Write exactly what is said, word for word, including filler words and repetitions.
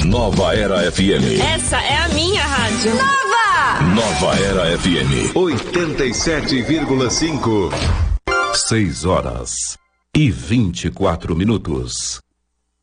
Nova Era F M. Essa é a minha rádio. Nova! Nova Era F M. oitenta e sete vírgula cinco. Seis horas e vinte e quatro minutos.